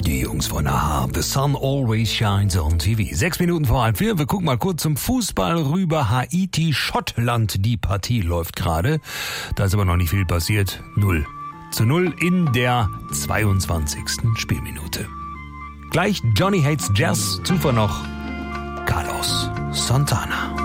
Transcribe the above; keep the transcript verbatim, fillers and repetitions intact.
Die Jungs von Aha, The Sun Always Shines on T V. Sechs Minuten vor halb vier, wir gucken mal kurz zum Fußball rüber. Haiti, Schottland, die Partie läuft gerade. Da ist aber noch nicht viel passiert. null zu null in der zweiundzwanzigsten Spielminute. Gleich Johnny Hates Jazz, zuvor noch Carlos Santana.